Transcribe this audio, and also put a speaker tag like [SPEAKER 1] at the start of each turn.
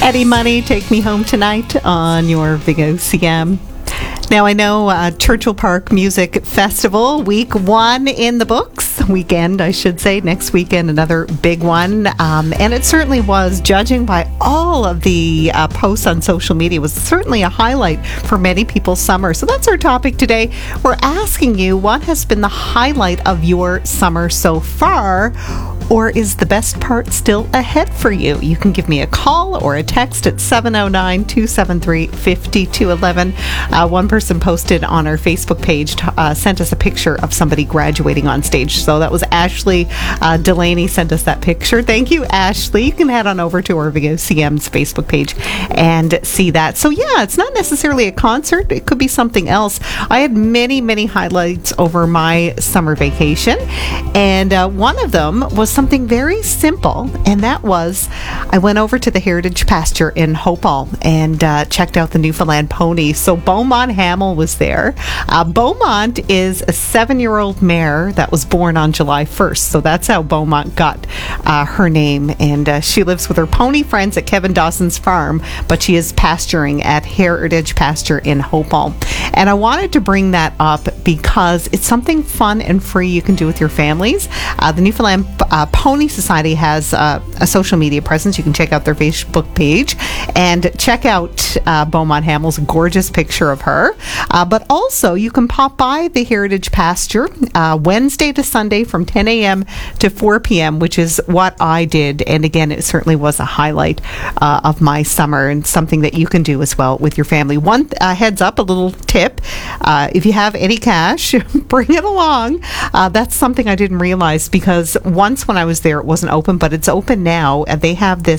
[SPEAKER 1] Eddie Money, Take Me Home Tonight on your Big OCM. Now, I know Churchill Park Music Festival, week 1 in the books. Weekend, I should say. Next weekend, another big one. And it certainly was, judging by all of the posts on social media, was certainly a highlight for many people's summer. So that's our topic today. We're asking you, what has been the highlight of your summer so far? Or is the best part still ahead for you? You can give me a call or a text at 709-273-5211. One person posted on our Facebook page, sent us a picture of somebody graduating on stage. So that was Ashley Delaney sent us that picture. Thank you, Ashley. You can head on over to our VOCM's Facebook page and see that. So yeah, it's not necessarily a concert. It could be something else. I had many, many highlights over my summer vacation. And one of them was something very simple, and that was I went over to the Heritage Pasture in Hopewell and checked out the Newfoundland ponies. So Beaumont Hamel was there. Beaumont is a 7-year-old mare that was born on July 1st, so that's how Beaumont got her name, and she lives with her pony friends at Kevin Dawson's farm, but she is pasturing at Heritage Pasture in Hopewell. And I wanted to bring that up because it's something fun and free you can do with your families. The Newfoundland Pony Society has a social media presence. You can check out their Facebook page and check out Beaumont Hamel's gorgeous picture of her. But also, you can pop by the Heritage Pasture Wednesday to Sunday from 10 a.m. to 4 p.m., which is what I did. And again, it certainly was a highlight of my summer and something that you can do as well with your family. One heads up, a little tip. If you have any cash, bring it along. That's something I didn't realize, because once when I was there, it wasn't open, but it's open now. And they have this